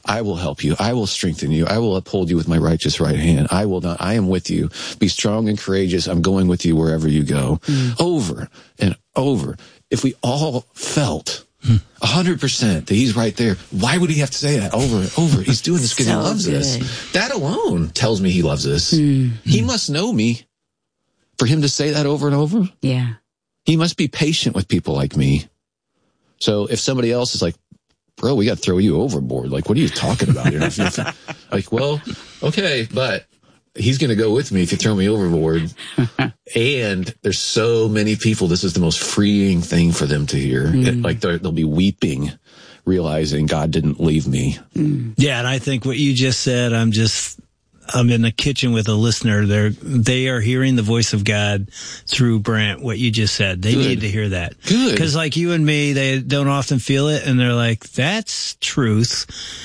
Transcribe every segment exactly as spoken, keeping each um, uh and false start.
I will help you. I will strengthen you. I will uphold you with my righteous right hand. I will not. I am with you. Be strong and courageous. I'm going with you wherever you go. Mm. Over and over. If we all felt a hundred percent that he's right there, why would he have to say that over and over? He's doing this because so he loves good. us. That alone tells me he loves us. Mm. He must know me for him to say that over and over. Yeah. He must be patient with people like me. So if somebody else is like, bro, we got to throw you overboard. Like, what are you talking about here? Like, well, okay, but he's going to go with me if you throw me overboard. And there's so many people, this is the most freeing thing for them to hear. Mm. It, like, they'll be weeping, realizing God didn't leave me. Mm. Yeah, and I think what you just said, I'm just... I'm in the kitchen with a listener. They're, they are hearing the voice of God through Brant, what you just said. They Good. need to hear that. Good. Because like you and me, they don't often feel it, and they're like, that's truth.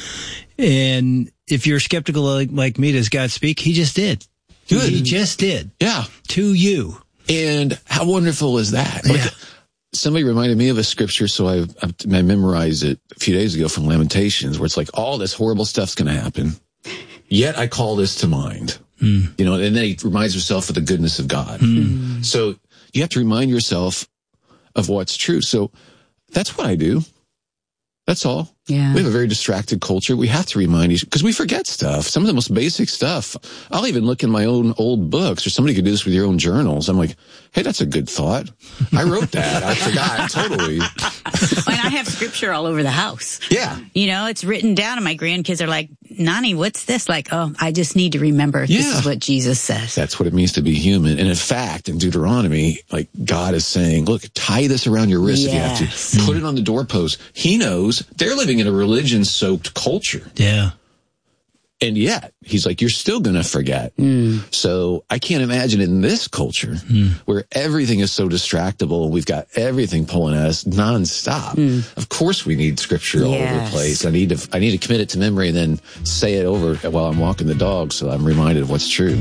And if you're skeptical like, like me, does God speak? He just did. Good. He just did. Yeah. To you. And how wonderful is that? Like, yeah. Somebody reminded me of a scripture, so I, I memorized it a few days ago from Lamentations, where it's like, all this horrible stuff's going to happen. Yet I call this to mind, mm. you know, and then he reminds himself of the goodness of God. Mm. So you have to remind yourself of what's true. So that's what I do. That's all. Yeah. We have a very distracted culture. We have to remind each, because we forget stuff. Some of the most basic stuff. I'll even look in my own old books, or somebody could do this with your own journals. I'm like, hey, that's a good thought. I wrote that. I forgot totally. And I have scripture all over the house. Yeah. You know, it's written down, and my grandkids are like, Nani, what's this? Like, oh, I just need to remember yeah. this is what Jesus says. That's what it means to be human. And in fact, in Deuteronomy, like, God is saying, look, tie this around your wrist yes. if you have to. Put it on the doorpost. He knows they're living in a religion-soaked culture. Yeah. And yet, he's like, you're still going to forget. Mm. So I can't imagine in this culture mm. where everything is so distractible, we've got everything pulling at us nonstop. Mm. Of course we need scripture yes. all over the place. I need to I need to commit it to memory and then say it over while I'm walking the dog so I'm reminded of what's true.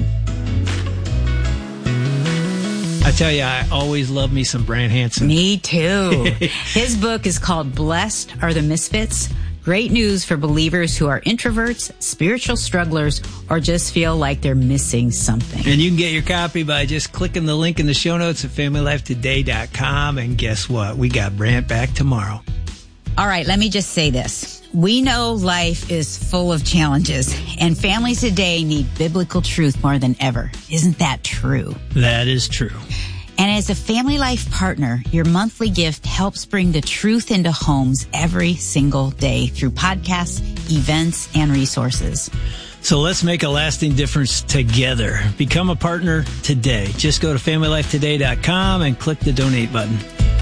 I tell you, I always love me some Brant Hansen. Me too. His book is called Blessed Are the Misfits. Great news for believers who are introverts, spiritual strugglers, or just feel like they're missing something. And you can get your copy by just clicking the link in the show notes at family life today dot com. And guess what? We got Brant back tomorrow. All right, let me just say this. We know life is full of challenges, and families today need biblical truth more than ever. Isn't that true? That is true. And as a Family Life partner, your monthly gift helps bring the truth into homes every single day through podcasts, events, and resources. So let's make a lasting difference together. Become a partner today. Just go to family life today dot com and click the donate button.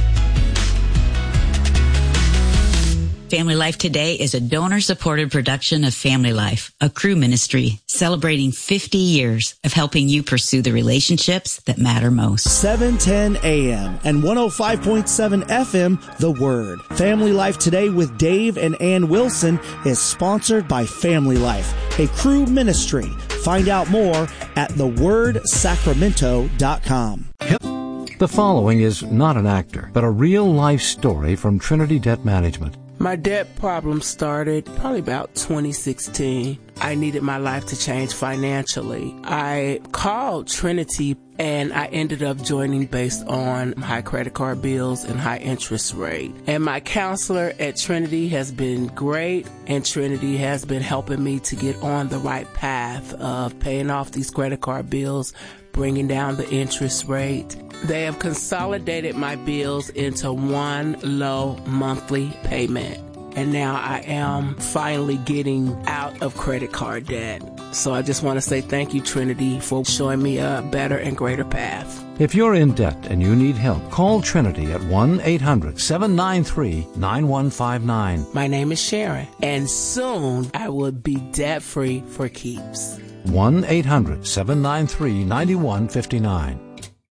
Family Life Today is a donor-supported production of Family Life, a crew ministry celebrating fifty years of helping you pursue the relationships that matter most. seven ten a.m. and one oh five point seven F M, The Word. Family Life Today with Dave and Ann Wilson is sponsored by Family Life, a crew ministry. Find out more at the word sacramento dot com. The following is not an actor, but a real-life story from Trinity Debt Management. My debt problem started probably about twenty sixteen. I needed my life to change financially. I called Trinity and I ended up joining based on high credit card bills and high interest rate. And my counselor at Trinity has been great, and Trinity has been helping me to get on the right path of paying off these credit card bills, bringing down the interest rate. They have consolidated my bills into one low monthly payment. And now I am finally getting out of credit card debt. So I just want to say thank you, Trinity, for showing me a better and greater path. If you're in debt and you need help, call Trinity at one eight hundred seven nine three nine one five nine. My name is Sharon, and soon I will be debt-free for keeps. one eight hundred seven nine three nine one five nine.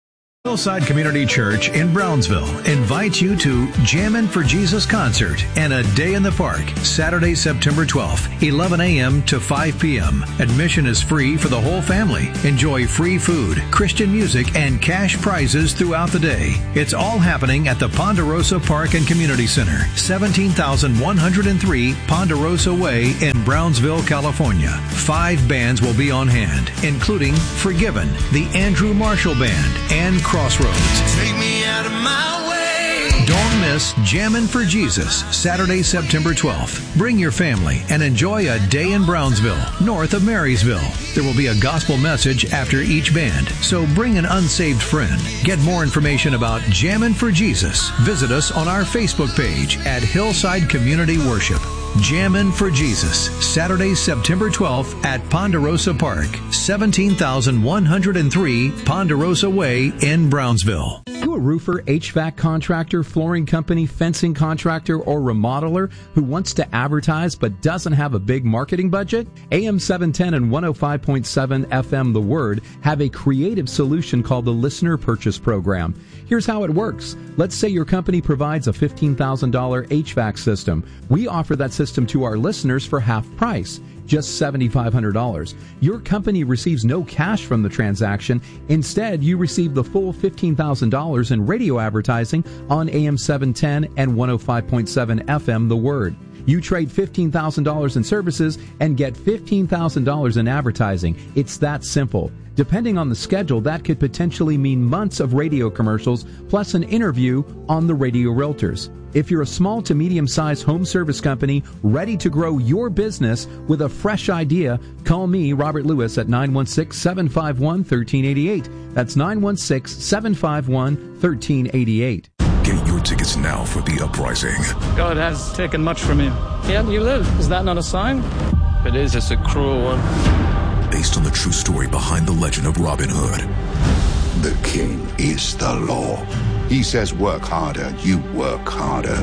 Hillside Community Church in Brownsville invites you to Jammin' for Jesus concert and a day in the park, Saturday, September twelfth, eleven a.m. to five p.m. Admission is free for the whole family. Enjoy free food, Christian music, and cash prizes throughout the day. It's all happening at the Ponderosa Park and Community Center, seventeen thousand one hundred three Ponderosa Way in Brownsville, California. Five bands will be on hand, including Forgiven, the Andrew Marshall Band, and Crossroads. Take me out of my way. Don't miss Jammin' for Jesus, Saturday, September twelfth. Bring your family and enjoy a day in Brownsville, north of Marysville. There will be a gospel message after each band, so bring an unsaved friend. Get more information about Jammin' for Jesus. Visit us on our Facebook page at Hillside Community Worship. Jammin' for Jesus, Saturday, September twelfth at Ponderosa Park, seventeen thousand one hundred three Ponderosa Way in Brownsville. You a roofer, H V A C contractor, flooring company, fencing contractor, or remodeler who wants to advertise but doesn't have a big marketing budget? A M seven ten and one oh five point seven F M The Word have a creative solution called the Listener Purchase Program. Here's how it works. Let's say your company provides a fifteen thousand dollars H V A C system. We offer that system to our listeners for half price, just seven thousand five hundred dollars. Your company receives no cash from the transaction. Instead, you receive the full fifteen thousand dollars in radio advertising on A M seven ten and one oh five point seven F M The Word. You trade fifteen thousand dollars in services and get fifteen thousand dollars in advertising. It's that simple. Depending on the schedule, that could potentially mean months of radio commercials plus an interview on the Radio Realtors. If you're a small to medium-sized home service company ready to grow your business with a fresh idea, call me, Robert Lewis, at nine one six, seven five one, one three eight eight. That's nine one six, seven five one, one three eight eight. Get your tickets now for The Uprising. God has taken much from you. Yet you live. Is that not a sign? If it is, it's a cruel one. Based on the true story behind the legend of Robin Hood. The king is the law. He says work harder, you work harder.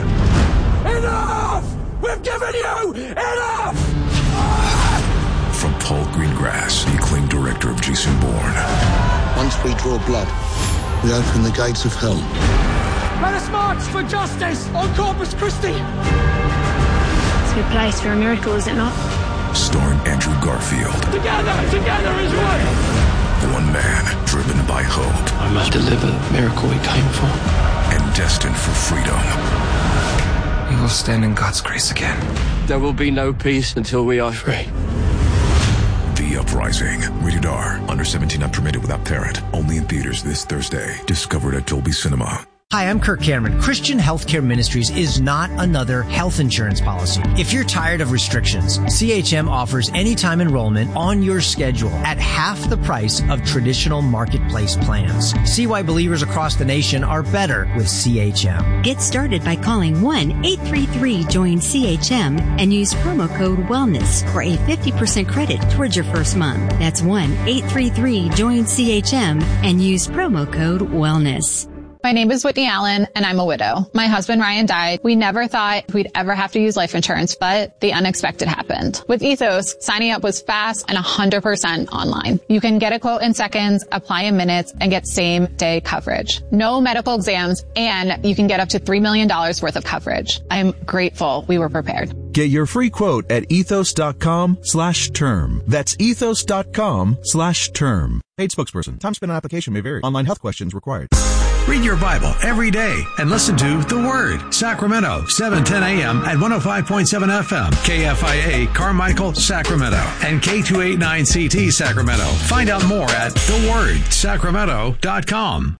Enough! We've given you enough! From Paul Greengrass, the acclaimed director of Jason Bourne. Once we draw blood, we open the gates of hell. Let us march for justice on Corpus Christi! It's a good place for a miracle, is it not? Starring Andrew Garfield. Together, together is one! One man driven by hope. I must deliver the miracle we came for. And destined for freedom. We will stand in God's grace again. There will be no peace until we are free. The Uprising. Rated R. Under seventeen not permitted without parent. Only in theaters this Thursday. Discovered at Dolby Cinema. Hi, I'm Kirk Cameron. Christian Healthcare Ministries is not another health insurance policy. If you're tired of restrictions, C H M offers anytime enrollment on your schedule at half the price of traditional marketplace plans. See why believers across the nation are better with C H M. Get started by calling one eight three three join C H M and use promo code WELLNESS for a fifty percent credit towards your first month. That's one eight three three join C H M and use promo code WELLNESS. My name is Whitney Allen, and I'm a widow. My husband, Ryan, died. We never thought we'd ever have to use life insurance, but the unexpected happened. With Ethos, signing up was fast and one hundred percent online. You can get a quote in seconds, apply in minutes, and get same-day coverage. No medical exams, and you can get up to three million dollars worth of coverage. I'm grateful we were prepared. Get your free quote at ethos.com slash term. That's ethos.com slash term. Paid spokesperson. Time spent on application may vary. Online health questions required. Read your Bible every day and listen to The Word. Sacramento, seven ten a.m. at one oh five point seven F M. K F I A, Carmichael, Sacramento. And K two eighty-nine C T, Sacramento. Find out more at the word sacramento dot com.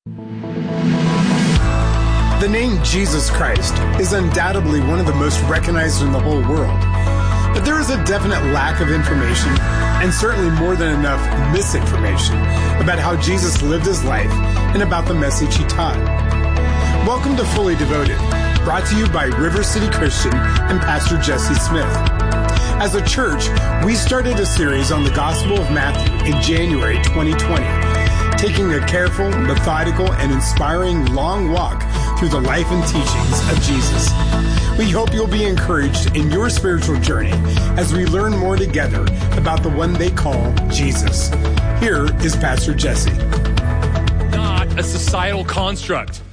The name Jesus Christ is undoubtedly one of the most recognized in the whole world. But there is a definite lack of information, and certainly more than enough misinformation, about how Jesus lived his life and about the message he taught. Welcome to Fully Devoted, brought to you by River City Christian and Pastor Jesse Smith. As a church, we started a series on the Gospel of Matthew in January twenty twenty, taking a careful, methodical, and inspiring long walk through the life and teachings of Jesus. We hope you'll be encouraged in your spiritual journey as we learn more together about the one they call Jesus. Here is Pastor Jesse. God a societal construct.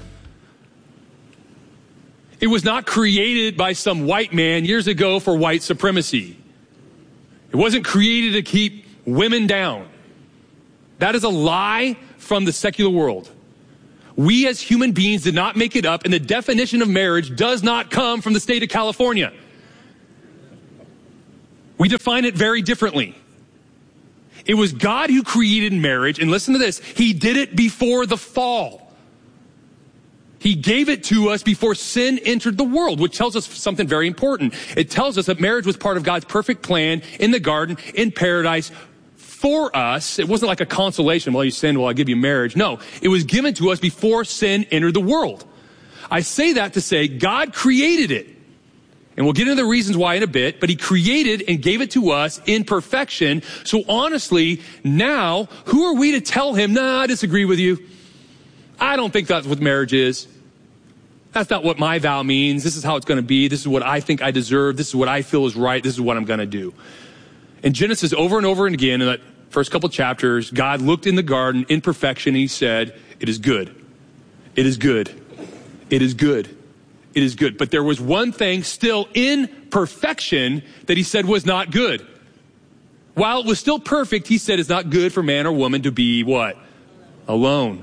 It was not created by some white man years ago for white supremacy. It wasn't created to keep women down. That is a lie from the secular world. We as human beings did not make it up, and the definition of marriage does not come from the state of California. We define it very differently. It was God who created marriage, and listen to this, he did it before the fall. He gave it to us before sin entered the world, which tells us something very important. It tells us that marriage was part of God's perfect plan in the garden, in paradise, for us. It wasn't like a consolation, well, you sinned, well, I'll give you marriage. No, it was given to us before sin entered the world. I say that to say God created it. And we'll get into the reasons why in a bit, but he created and gave it to us in perfection. So honestly, now, who are we to tell him, nah, I disagree with you. I don't think that's what marriage is. That's not what my vow means. This is how it's going to be. This is what I think I deserve. This is what I feel is right. This is what I'm going to do. In Genesis, over and over and again, in that first couple chapters, God looked in the garden in perfection, and he said, it is good. It is good. It is good. It is good. But there was one thing still in perfection that he said was not good. While it was still perfect, he said it's not good for man or woman to be what? Alone.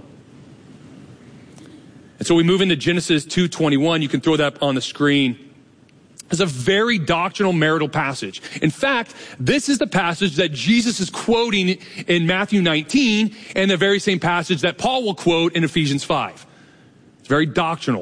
And so we move into Genesis two twenty-one. You can throw that up on the screen. It's a very doctrinal marital passage. In fact, this is the passage that Jesus is quoting in Matthew nineteen, and the very same passage that Paul will quote in Ephesians five. It's very doctrinal.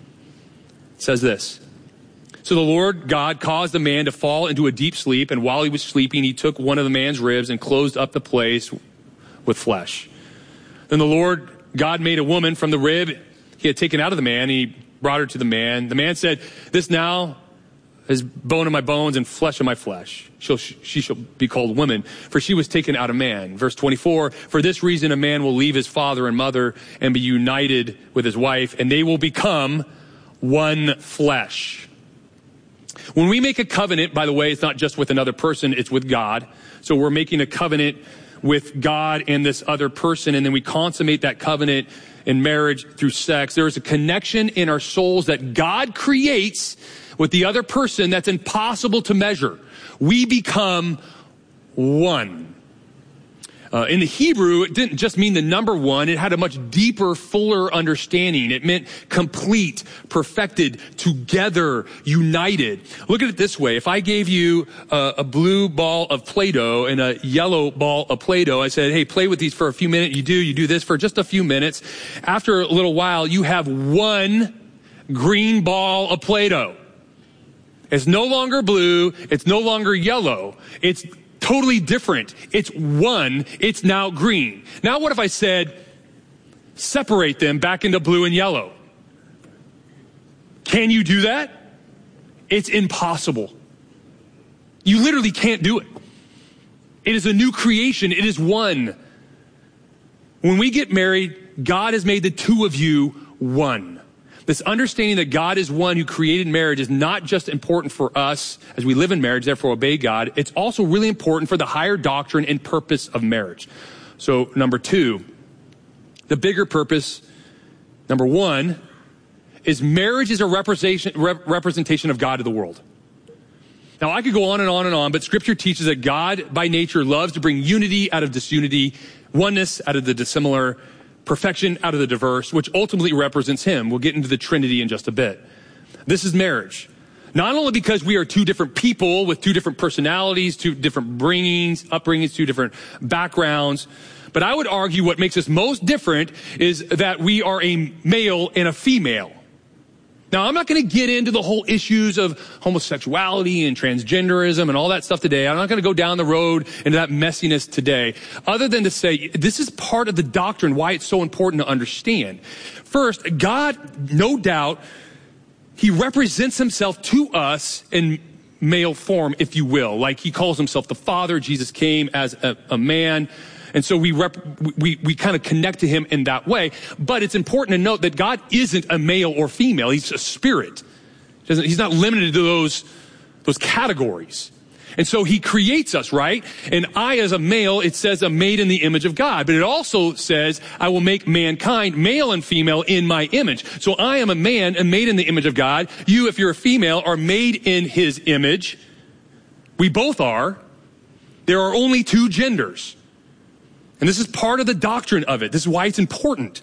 It says this. So the Lord God caused the man to fall into a deep sleep, and while he was sleeping, he took one of the man's ribs and closed up the place with flesh. Then the Lord God made a woman from the rib he had taken out of the man, and he brought her to the man. The man said, this now is bone of my bones and flesh of my flesh. She'll, she shall be called woman, for she was taken out of man. Verse twenty-four, for this reason a man will leave his father and mother and be united with his wife, and they will become one flesh. When we make a covenant, by the way, it's not just with another person, it's with God. So we're making a covenant with God and this other person, and then we consummate that covenant in marriage through sex. There is a connection in our souls that God creates with the other person that's impossible to measure. We become one. Uh, in the Hebrew, it didn't just mean the number one. It had a much deeper, fuller understanding. It meant complete, perfected, together, united. Look at it this way. If I gave you a, a blue ball of Play-Doh and a yellow ball of Play-Doh, I said, hey, play with these for a few minutes. You do, you do this for just a few minutes. After a little while, you have one green ball of Play-Doh. It's no longer blue. It's no longer yellow. It's totally different. It's one. It's now green. Now what if I said, separate them back into blue and yellow? Can you do that? It's impossible. You literally can't do it. It is a new creation. It is one. When we get married, God has made the two of you one. This understanding that God is one who created marriage is not just important for us as we live in marriage, therefore obey God. It's also really important for the higher doctrine and purpose of marriage. So number two, the bigger purpose, number one, is marriage is a representation, rep- representation of God to the world. Now I could go on and on and on, but scripture teaches that God by nature loves to bring unity out of disunity, oneness out of the dissimilar, perfection out of the diverse, which ultimately represents him. We'll get into the Trinity in just a bit. This is marriage. Not only because we are two different people with two different personalities, two different bringings, upbringings, two different backgrounds, but I would argue what makes us most different is that we are a male and a female. Now, I'm not going to get into the whole issues of homosexuality and transgenderism and all that stuff today. I'm not going to go down the road into that messiness today, other than to say this is part of the doctrine, why it's so important to understand. First, God, no doubt, he represents himself to us in male form, if you will. Like he calls himself the Father. Jesus came as a, a man. And so we rep, we we kind of connect to him in that way. But it's important to note that God isn't a male or female. He's a spirit. He's not limited to those, those categories. And so he creates us, right? And I, as a male, it says I'm made in the image of God. But it also says I will make mankind, male and female, in my image. So I am a man and made in the image of God. You, if you're a female, are made in his image. We both are. There are only two genders. And this is part of the doctrine of it. This is why it's important.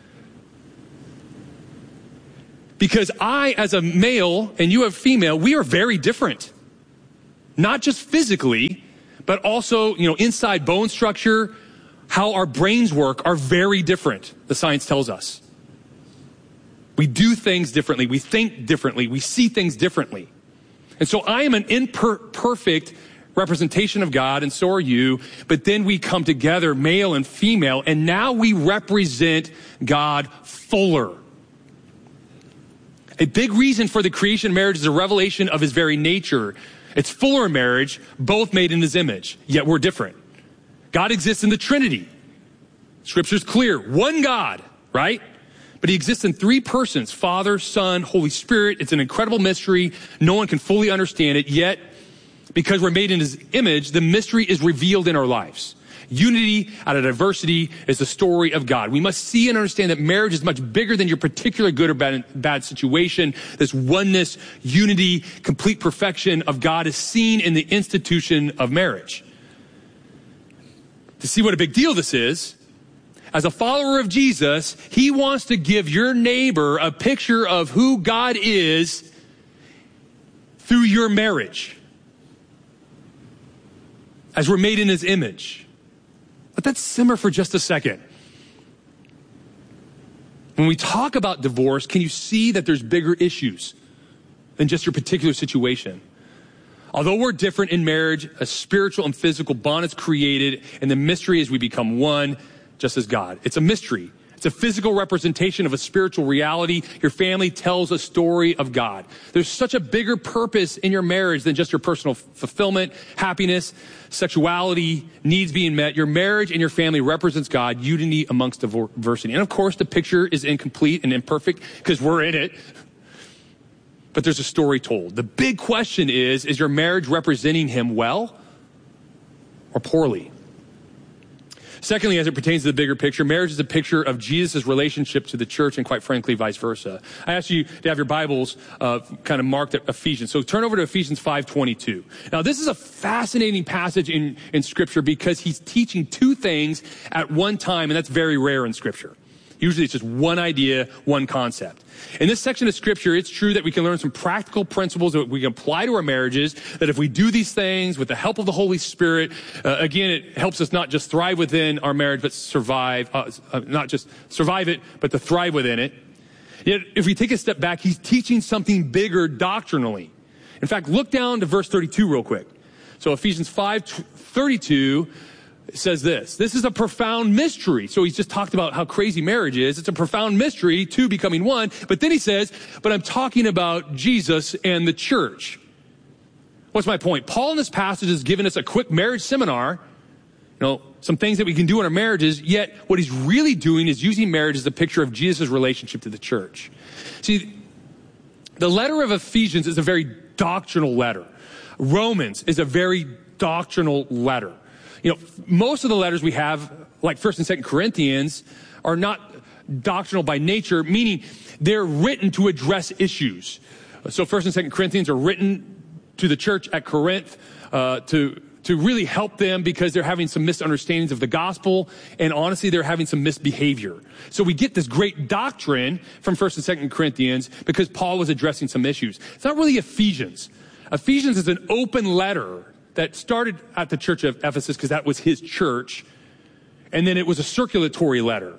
Because I, as a male, and you, as a female, we are very different. Not just physically, but also, you know, inside bone structure, how our brains work are very different, the science tells us. We do things differently. We think differently. We see things differently. And so I am an imperfect representation of God, and so are you. But then we come together, male and female, and now we represent God fuller. A big reason for the creation of marriage is a revelation of his very nature. It's fuller in marriage, both made in his image, yet we're different. God exists in the Trinity. Scripture's clear. One God, right? But he exists in three persons, Father, Son, Holy Spirit. It's an incredible mystery. No one can fully understand it, yet because we're made in his image, the mystery is revealed in our lives. Unity out of diversity is the story of God. We must see and understand that marriage is much bigger than your particular good or bad, bad situation. This oneness, unity, complete perfection of God is seen in the institution of marriage. To see what a big deal this is, as a follower of Jesus, he wants to give your neighbor a picture of who God is through your marriage. As we're made in his image. Let that simmer for just a second. When we talk about divorce, can you see that there's bigger issues than just your particular situation? Although we're different in marriage, a spiritual and physical bond is created, and the mystery is we become one, just as God. It's a mystery. It's a physical representation of a spiritual reality. Your family tells a story of God. There's such a bigger purpose in your marriage than just your personal fulfillment, happiness, sexuality, needs being met. Your marriage and your family represents God, unity amongst diversity. And of course, the picture is incomplete and imperfect because we're in it. But there's a story told. The big question is, is your marriage representing him well or poorly? Secondly, as it pertains to the bigger picture, marriage is a picture of Jesus' relationship to the church and quite frankly, vice versa. I ask you to have your Bibles uh, kind of marked at Ephesians. So turn over to Ephesians five twenty-two. Now, this is a fascinating passage in, in Scripture because he's teaching two things at one time, and that's very rare in Scripture. Usually it's just one idea, one concept. In this section of Scripture, it's true that we can learn some practical principles that we can apply to our marriages, that if we do these things with the help of the Holy Spirit, uh, again, it helps us not just thrive within our marriage, but survive, uh, uh, not just survive it, but to thrive within it. Yet, if we take a step back, he's teaching something bigger doctrinally. In fact, look down to verse thirty-two real quick. So Ephesians five thirty-two says this. This is a profound mystery. So he's just talked about how crazy marriage is. It's a profound mystery, two becoming one. But then he says, but I'm talking about Jesus and the church. What's my point? Paul in this passage has given us a quick marriage seminar, you know, some things that we can do in our marriages, yet what he's really doing is using marriage as a picture of Jesus' relationship to the church. See, the letter of Ephesians is a very doctrinal letter. Romans is a very doctrinal letter. You know, most of the letters we have, like First and Second Corinthians, are not doctrinal by nature, meaning they're written to address issues. So First and Second Corinthians are written to the church at Corinth uh, to to really help them because they're having some misunderstandings of the gospel, and honestly, they're having some misbehavior. So we get this great doctrine from First and Second Corinthians because Paul was addressing some issues. It's not really Ephesians. Ephesians is an open letter that started at the church of Ephesus because that was his church. And then it was a circulatory letter.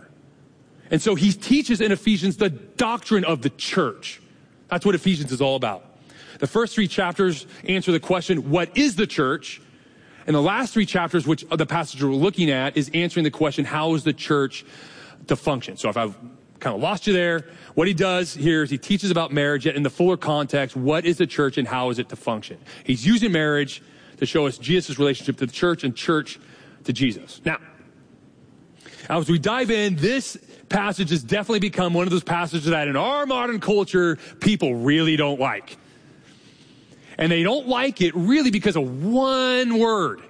And so he teaches in Ephesians the doctrine of the church. That's what Ephesians is all about. The first three chapters answer the question, what is the church? And the last three chapters, which the passage we're looking at, is answering the question, how is the church to function? So if I've kind of lost you there, what he does here is he teaches about marriage, yet in the fuller context, what is the church and how is it to function? He's using marriage to show us Jesus' relationship to the church and church to Jesus. Now, as we dive in, this passage has definitely become one of those passages that in our modern culture, people really don't like. And they don't like it really because of one word.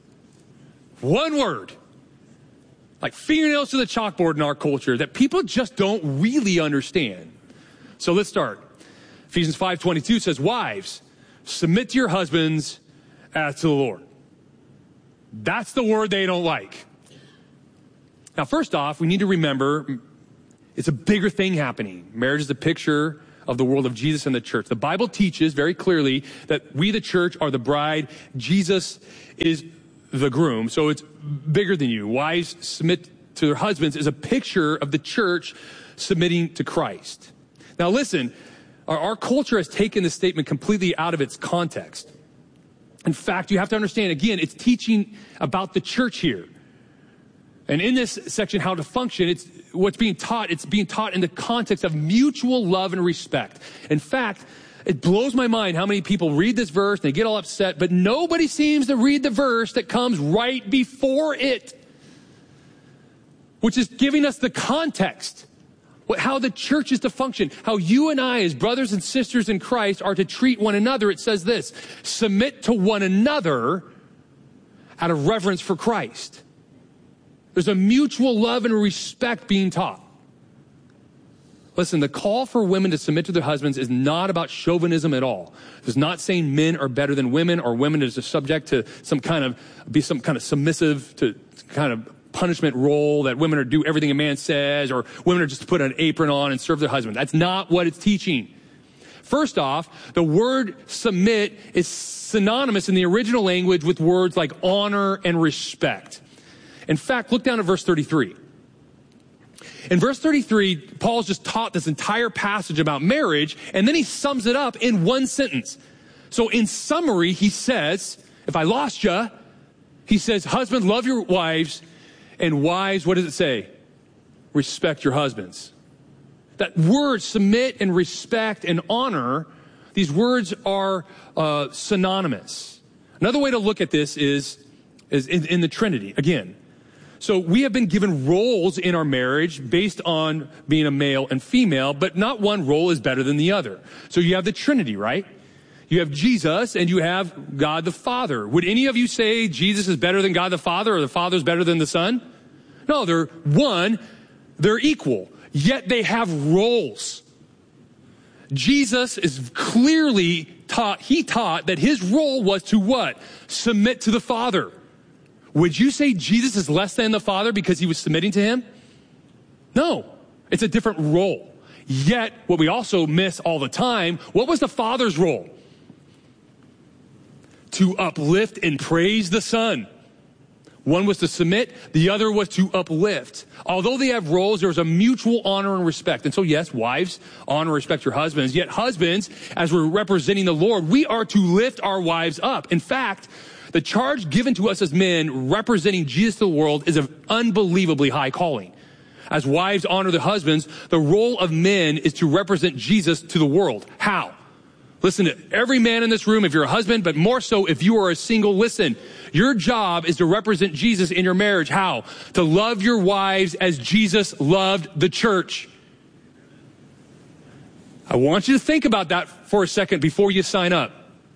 One word. Like fingernails to the chalkboard in our culture that people just don't really understand. So let's start. Ephesians five twenty-two says, wives, submit to your husbands as to the Lord. That's the word they don't like. Now, first off, we need to remember it's a bigger thing happening. Marriage is a picture of the world of Jesus and the church. The Bible teaches very clearly that we, the church, are the bride. Jesus is the groom. So it's bigger than you. Wives submit to their husbands is a picture of the church submitting to Christ. Now, listen, our, our culture has taken this statement completely out of its context. In fact, you have to understand, again, it's teaching about the church here. And in this section, how to function, it's what's being taught. It's being taught in the context of mutual love and respect. In fact, it blows my mind how many people read this verse, and they get all upset, but nobody seems to read the verse that comes right before it, which is giving us the context, what, how the church is to function, how you and I as brothers and sisters in Christ are to treat one another. It says this, submit to one another out of reverence for Christ. There's a mutual love and respect being taught. Listen, the call for women to submit to their husbands is not about chauvinism at all. It's not saying men are better than women or women is subject to some kind of, be some kind of submissive to kind of punishment role that women are do everything a man says or women are just to put an apron on and serve their husband. That's not what it's teaching. First off, the word submit is synonymous in the original language with words like honor and respect. In fact, look down at verse thirty-three. In verse thirty-three, Paul's just taught this entire passage about marriage, and then he sums it up in one sentence. So in summary, he says, if I lost you, he says, husbands, love your wives, and wives, what does it say? Respect your husbands. That word, submit and respect and honor, these words are uh, synonymous. Another way to look at this is, is in, in the Trinity, again. So we have been given roles in our marriage based on being a male and female, but not one role is better than the other. So you have the Trinity, right? You have Jesus and you have God the Father. Would any of you say Jesus is better than God the Father or the Father is better than the Son? No, they're one, they're equal, yet they have roles. Jesus is clearly taught, he taught that his role was to what? Submit to the Father. Would you say Jesus is less than the Father because he was submitting to him? No, it's a different role. Yet, what we also miss all the time, what was the Father's role? To uplift and praise the Son. One was to submit, the other was to uplift. Although they have roles, there's a mutual honor and respect. And so yes, wives, honor and respect your husbands. Yet husbands, as we're representing the Lord, we are to lift our wives up. In fact, the charge given to us as men representing Jesus to the world is an unbelievably high calling. As wives honor their husbands, the role of men is to represent Jesus to the world. How? Listen to every man in this room, if you're a husband, but more so if you are a single, listen. Your job is to represent Jesus in your marriage. How? To love your wives as Jesus loved the church. I want you to think about that for a second before you sign up.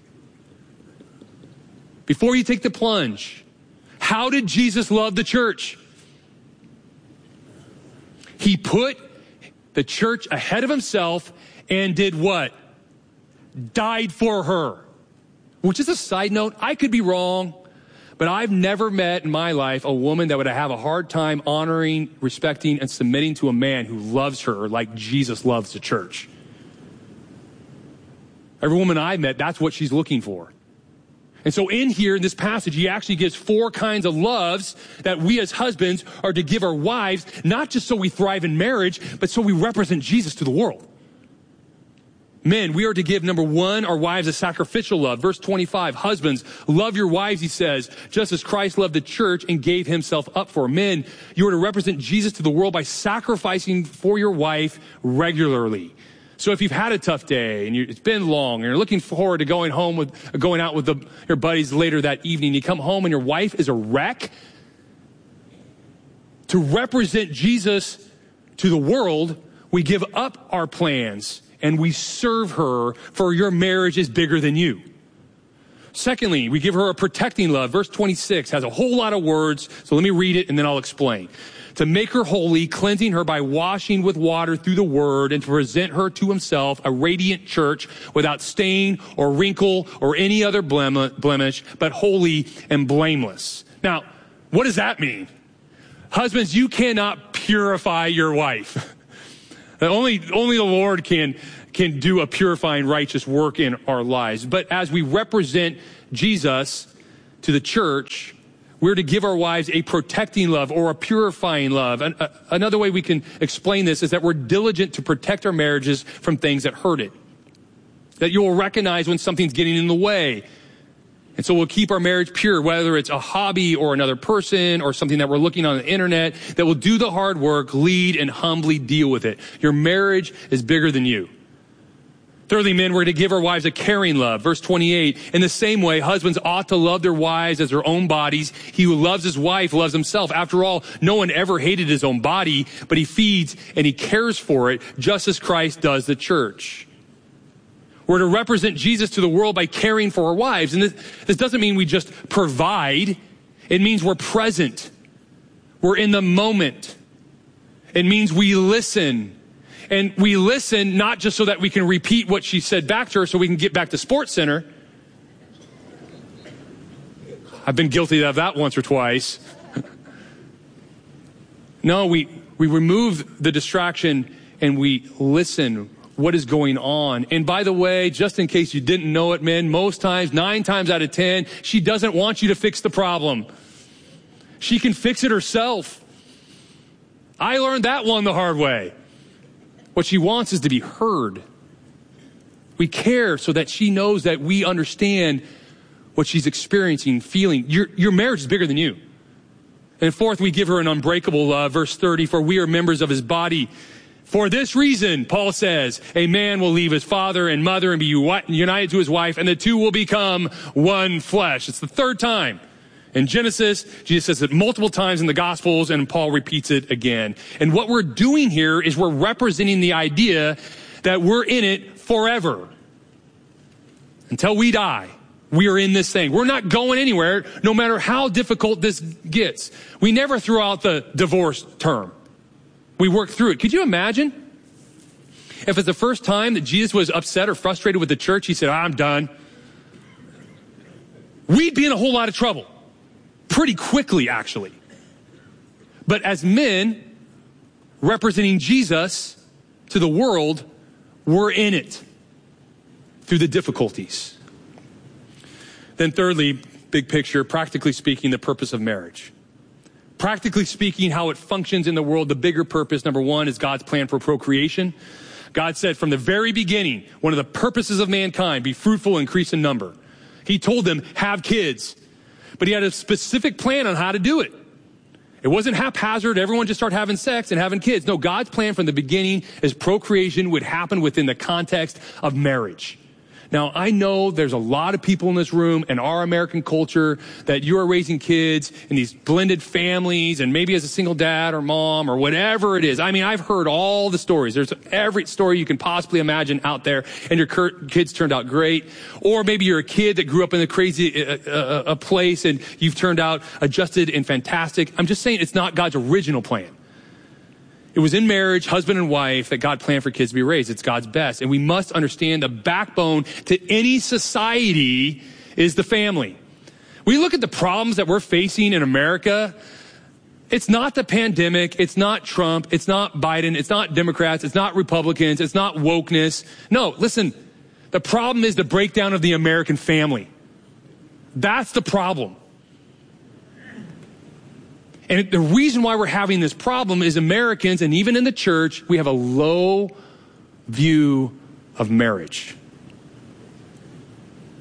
Before you take the plunge. How did Jesus love the church? He put the church ahead of himself and did what? Died for her. Which is a side note, I could be wrong, but I've never met in my life a woman that would have a hard time honoring, respecting, and submitting to a man who loves her like Jesus loves the church. Every woman I've met, that's what she's looking for. And so in here, in this passage, he actually gives four kinds of loves that we as husbands are to give our wives, not just so we thrive in marriage, but so we represent Jesus to the world. Men, we are to give, number one, our wives a sacrificial love. Verse twenty-five, husbands, love your wives, he says, just as Christ loved the church and gave himself up for. Men, you are to represent Jesus to the world by sacrificing for your wife regularly. So if you've had a tough day and you, it's been long and you're looking forward to going home with, going out with the, your buddies later that evening, you come home and your wife is a wreck, to represent Jesus to the world, we give up our plans and we serve her, for your marriage is bigger than you. Secondly, we give her a protecting love. Verse twenty-six has a whole lot of words, so let me read it and then I'll explain. To make her holy, cleansing her by washing with water through the word, and to present her to himself a radiant church without stain or wrinkle or any other blemish, but holy and blameless. Now, what does that mean? Husbands, you cannot purify your wife. only, only the Lord can, can do a purifying, righteous work in our lives. But as we represent Jesus to the church, we're to give our wives a protecting love or a purifying love. And, uh, another way we can explain this is that we're diligent to protect our marriages from things that hurt it. That you will recognize when something's getting in the way. And so we'll keep our marriage pure, whether it's a hobby or another person or something that we're looking on the internet, that will do the hard work, lead, and humbly deal with it. Your marriage is bigger than you. Thirdly, men, we're to give our wives a caring love. Verse twenty-eight, in the same way, husbands ought to love their wives as their own bodies. He who loves his wife loves himself. After all, no one ever hated his own body, but he feeds and he cares for it, just as Christ does the church. We're to represent Jesus to the world by caring for our wives. And this, this doesn't mean we just provide. It means we're present. We're in the moment. It means we listen. And we listen not just so that we can repeat what she said back to her so we can get back to Sports Center. I've been guilty of that once or twice. No, we, we remove the distraction and we listen what is going on. And by the way, just in case you didn't know it, men, most times, nine times out of ten, she doesn't want you to fix the problem. She can fix it herself. I learned that one the hard way. What she wants is to be heard. We care so that she knows that we understand what she's experiencing, feeling. Your, your marriage is bigger than you. And fourth, we give her an unbreakable love. Verse thirty, for we are members of his body. For this reason, Paul says, a man will leave his father and mother and be united to his wife, and the two will become one flesh. It's the third time. In Genesis, Jesus says it multiple times in the Gospels, and Paul repeats it again. And what we're doing here is we're representing the idea that we're in it forever. Until we die, we are in this thing. We're not going anywhere, no matter how difficult this gets. We never threw out the divorce term. We work through it. Could you imagine if it's the first time that Jesus was upset or frustrated with the church, he said, I'm done. We'd be in a whole lot of trouble. Pretty quickly, actually. But as men representing Jesus to the world, we're in it through the difficulties. Then thirdly, big picture, practically speaking, the purpose of marriage. Practically speaking, how it functions in the world, the bigger purpose, number one, is God's plan for procreation. God said from the very beginning, one of the purposes of mankind, be fruitful, increase in number. He told them, have kids. But he had a specific plan on how to do it. It wasn't haphazard. Everyone just started having sex and having kids. No, God's plan from the beginning is procreation would happen within the context of marriage. Now, I know there's a lot of people in this room in our American culture that you are raising kids in these blended families and maybe as a single dad or mom or whatever it is. I mean, I've heard all the stories. There's every story you can possibly imagine out there, and your kids turned out great. Or maybe you're a kid that grew up in a crazy uh, uh, a place and you've turned out adjusted and fantastic. I'm just saying it's not God's original plan. It was in marriage, husband and wife, that God planned for kids to be raised. It's God's best. And we must understand the backbone to any society is the family. We look at the problems that we're facing in America. It's not the pandemic. It's not Trump. It's not Biden. It's not Democrats. It's not Republicans. It's not wokeness. No, listen, the problem is the breakdown of the American family. That's the problem. And the reason why we're having this problem is Americans, and even in the church, we have a low view of marriage.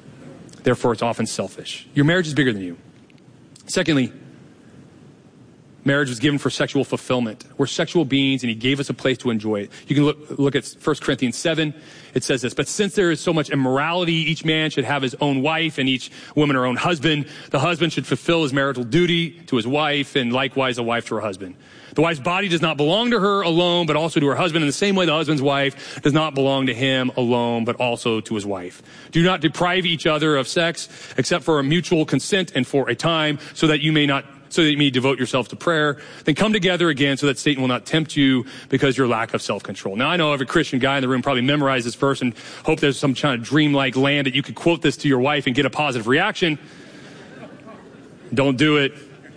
Therefore, it's often selfish. Your marriage is bigger than you. Secondly, Marriage was given for sexual fulfillment. We're sexual beings, and he gave us a place to enjoy it. You can look, look at First Corinthians seven. It says this, but since there is so much immorality, each man should have his own wife and each woman her own husband. The husband should fulfill his marital duty to his wife, and likewise a wife to her husband. The wife's body does not belong to her alone, but also to her husband. In the same way, the husband's wife does not belong to him alone, but also to his wife. Do not deprive each other of sex, except for a mutual consent and for a time, so that you may not so that you may devote yourself to prayer. Then come together again so that Satan will not tempt you because of your lack of self-control. Now, I know every Christian guy in the room probably memorized this verse and hope there's some kind of dreamlike land that you could quote this to your wife and get a positive reaction. Don't do it.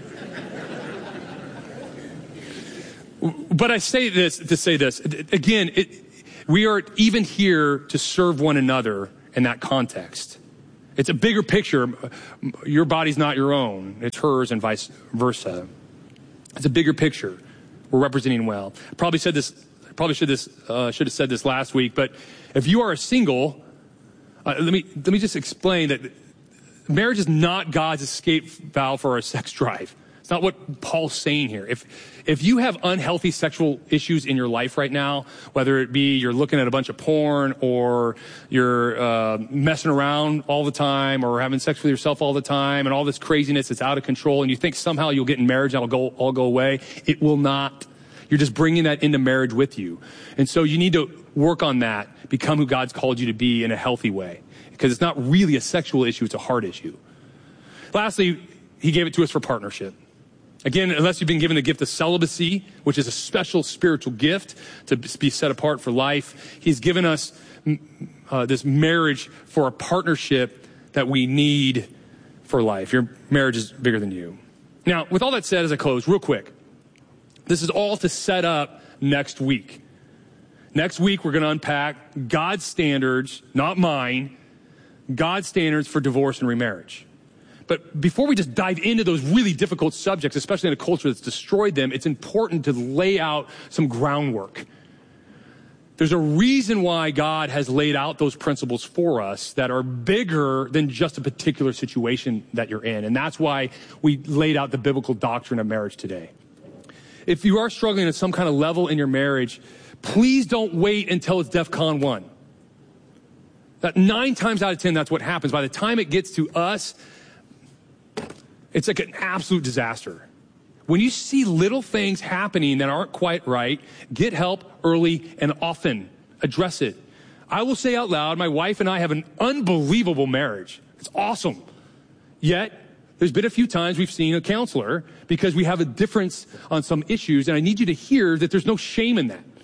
But I say this to say this. Again, it, we are even here to serve one another in that context. It's a bigger picture. Your body's not your own. It's hers and vice versa. It's a bigger picture. We're representing well. I probably said this, probably should this, uh, should have said this last week, but if you are a single, uh, let me, let me just explain that marriage is not God's escape valve for our sex drive. It's not what Paul's saying here. If, if you have unhealthy sexual issues in your life right now, whether it be you're looking at a bunch of porn or you're uh, messing around all the time or having sex with yourself all the time and all this craziness that's out of control and you think somehow you'll get in marriage and it'll go, all go away, it will not. You're just bringing that into marriage with you. And so you need to work on that, become who God's called you to be in a healthy way. Because it's not really a sexual issue, it's a heart issue. Lastly, he gave it to us for partnership. Again, unless you've been given the gift of celibacy, which is a special spiritual gift to be set apart for life, he's given us uh, this marriage for a partnership that we need for life. Your marriage is bigger than you. Now, with all that said, as I close, real quick, this is all to set up next week. Next week, we're going to unpack God's standards, not mine, God's standards for divorce and remarriage. But before we just dive into those really difficult subjects, especially in a culture that's destroyed them, it's important to lay out some groundwork. There's a reason why God has laid out those principles for us that are bigger than just a particular situation that you're in. And that's why we laid out the biblical doctrine of marriage today. If you are struggling at some kind of level in your marriage, please don't wait until it's DEFCON one. That nine times out of ten, that's what happens. By the time it gets to us, it's like an absolute disaster. When you see little things happening that aren't quite right, get help early and often. Address it. I will say out loud, my wife and I have an unbelievable marriage. It's awesome. Yet, there's been a few times we've seen a counselor because we have a difference on some issues, and I need you to hear that there's no shame in that.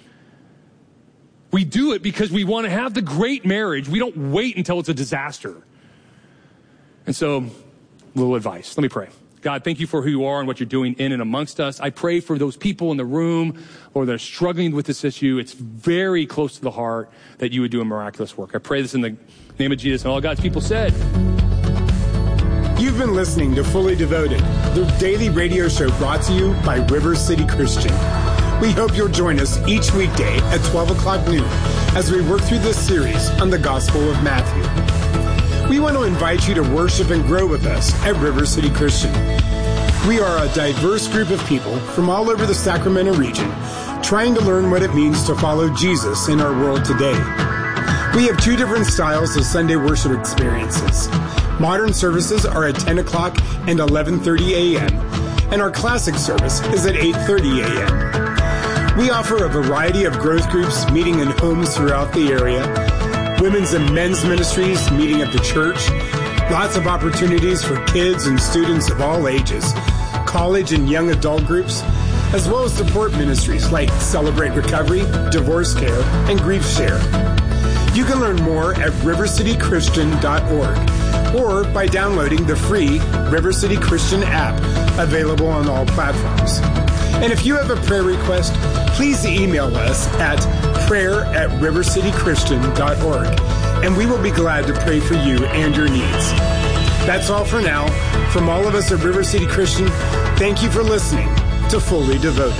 We do it because we want to have the great marriage. We don't wait until it's a disaster. And so, little advice. Let me pray. God, thank you for who you are and what you're doing in and amongst us. I pray for those people in the room or that are struggling with this issue. It's very close to the heart that you would do a miraculous work. I pray this in the name of Jesus and all God's people said. You've been listening to Fully Devoted, the daily radio show brought to you by River City Christian. We hope you'll join us each weekday at twelve o'clock noon as we work through this series on the Gospel of Matthew. We want to invite you to worship and grow with us at River City Christian. We are a diverse group of people from all over the Sacramento region trying to learn what it means to follow Jesus in our world today. We have two different styles of Sunday worship experiences. Modern services are at ten o'clock and eleven thirty a.m., and our classic service is at eight thirty a.m. We offer a variety of growth groups meeting in homes throughout the area, women's and men's ministries meeting at the church, lots of opportunities for kids and students of all ages, college and young adult groups, as well as support ministries like Celebrate Recovery, Divorce Care, and Grief Share. You can learn more at river city christian dot org or by downloading the free River City Christian app available on all platforms. And if you have a prayer request, please email us at prayer at river city christian dot org, and we will be glad to pray for you and your needs. That's all for now. From all of us at River City Christian, thank you for listening to Fully Devoted.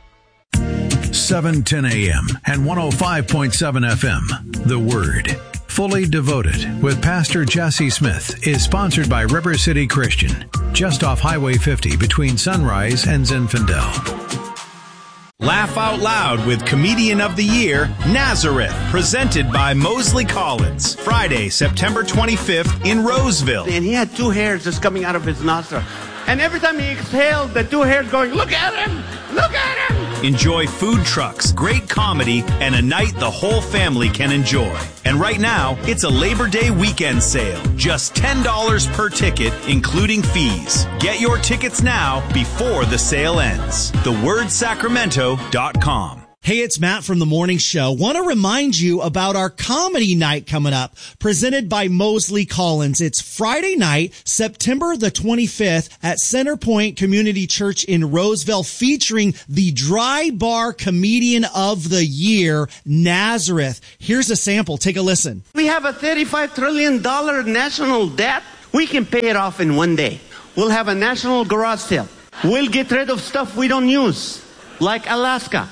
seven ten a.m. and one oh five point seven F M. The Word. Fully Devoted with Pastor Jesse Smith is sponsored by River City Christian, just off Highway fifty between Sunrise and Zinfandel. Laugh out loud with Comedian of the Year, Nazareth, presented by Mosley Collins. Friday, September twenty-fifth in Roseville. And he had two hairs just coming out of his nostril. And every time he exhaled, the two hairs going, look at him! Look at him! Enjoy food trucks, great comedy, and a night the whole family can enjoy. And right now, it's a Labor Day weekend sale. Just ten dollars per ticket, including fees. Get your tickets now before the sale ends. the word sacramento dot com. Hey, it's Matt from The Morning Show. Want to remind you about our comedy night coming up, presented by Mosley Collins. It's Friday night, September the twenty-fifth at Centerpoint Community Church in Roseville, featuring the Dry Bar Comedian of the Year, Nazareth. Here's a sample. Take a listen. We have a thirty-five trillion dollars national debt. We can pay it off in one day. We'll have a national garage sale. We'll get rid of stuff we don't use, like Alaska.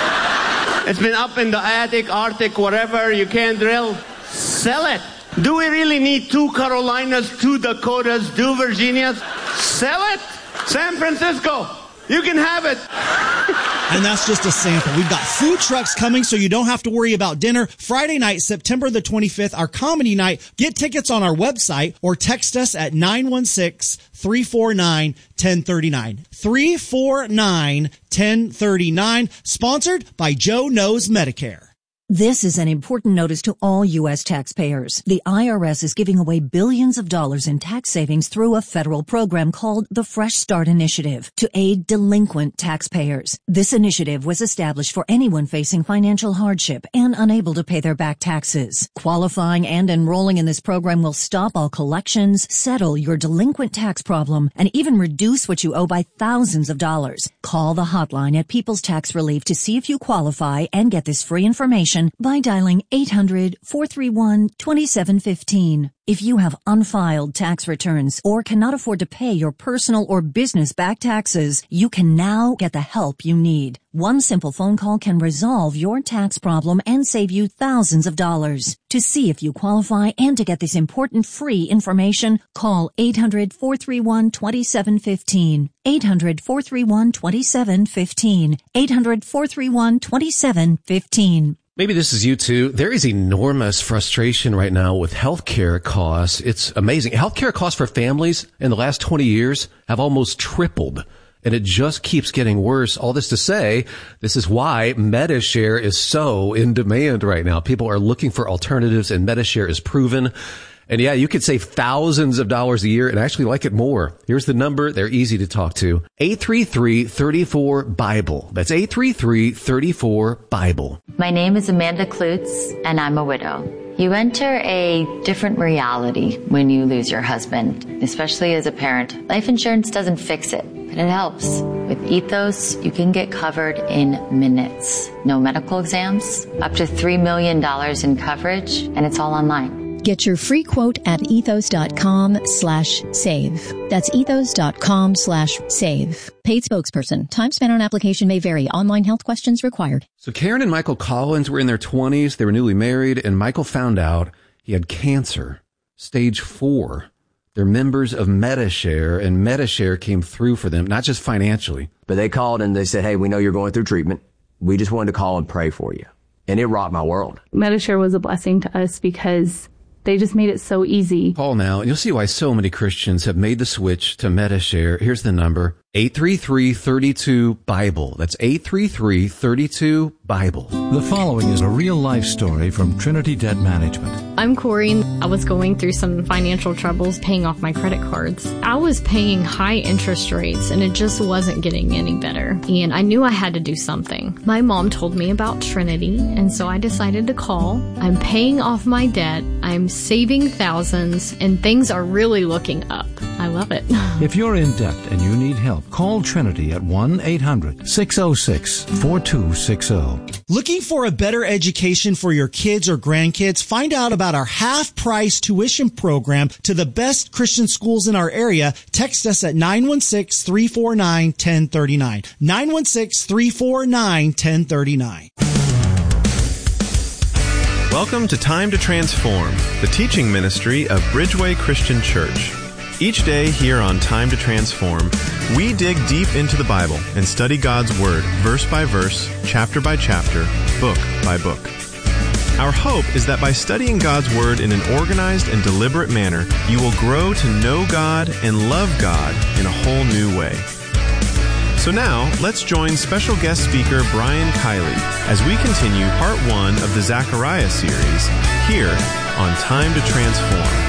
It's been up in the attic, Arctic, whatever, you can't drill. Sell it. Do we really need two Carolinas, two Dakotas, two Virginias? Sell it. San Francisco, you can have it. And that's just a sample. We've got food trucks coming, so you don't have to worry about dinner. Friday night, September the twenty-fifth, our comedy night. Get tickets on our website or text us at nine one six, three four nine, one zero three nine. three four nine, one zero three nine. Sponsored by Joe Knows Medicare. This is an important notice to all U S taxpayers. The I R S is giving away billions of dollars in tax savings through a federal program called the Fresh Start Initiative to aid delinquent taxpayers. This initiative was established for anyone facing financial hardship and unable to pay their back taxes. Qualifying and enrolling in this program will stop all collections, settle your delinquent tax problem, and even reduce what you owe by thousands of dollars. Call the hotline at People's Tax Relief to see if you qualify and get this free information by dialing eight hundred, four three one, two seven one five. If you have unfiled tax returns or cannot afford to pay your personal or business back taxes, you can now get the help you need. One simple phone call can resolve your tax problem and save you thousands of dollars. To see if you qualify and to get this important free information, call eight hundred, four three one, two seven one five. eight hundred, four three one, two seven one five. eight hundred, four three one, two seven one five. Maybe this is you too. There is enormous frustration right now with healthcare costs. It's amazing. Healthcare costs for families in the last twenty years have almost tripled, and it just keeps getting worse. All this to say, this is why Medi-Share is so in demand right now. People are looking for alternatives, and Medi-Share is proven. And yeah, you could save thousands of dollars a year and actually like it more. Here's the number. They're easy to talk to. eight three three, three four, BIBLE. That's eight three three, three four, BIBLE. My name is Amanda Klutz, and I'm a widow. You enter a different reality when you lose your husband, especially as a parent. Life insurance doesn't fix it, but it helps. With Ethos, you can get covered in minutes. No medical exams, up to three million dollars in coverage, and it's all online. Get your free quote at ethos.com slash save. That's ethos.com slash save. Paid spokesperson. Time spent on application may vary. Online health questions required. So Karen and Michael Collins were in their twenties. They were newly married, and Michael found out he had cancer, stage four. They're members of Medi-Share, and Medi-Share came through for them, not just financially. But they called and they said, hey, we know you're going through treatment. We just wanted to call and pray for you. And it rocked my world. Medi-Share was a blessing to us because they just made it so easy. Call now, and you'll see why so many Christians have made the switch to Medi-Share. Here's the number, eight three three, three two, BIBLE. That's eight three three, three two, BIBLE. The following is a real-life story from Trinity Debt Management. I'm Corey. I was going through some financial troubles paying off my credit cards. I was paying high interest rates, and it just wasn't getting any better. And I knew I had to do something. My mom told me about Trinity, and so I decided to call. I'm paying off my debt. I'm saving thousands, and things are really looking up. I love it. If you're in debt and you need help, call Trinity at one eight hundred, six oh six, four two six oh. Looking for a better education for your kids or grandkids? Find out about our half-price tuition program to the best Christian schools in our area. Text us at nine one six, three four nine, one zero three nine. nine one six, three four nine, one zero three nine. Welcome to Time to Transform, the teaching ministry of Bridgeway Christian Church. Each day here on Time to Transform, we dig deep into the Bible and study God's Word verse by verse, chapter by chapter, book by book. Our hope is that by studying God's Word in an organized and deliberate manner, you will grow to know God and love God in a whole new way. So now, let's join special guest speaker Brian Kiley as we continue part one of the Zechariah series here on Time to Transform.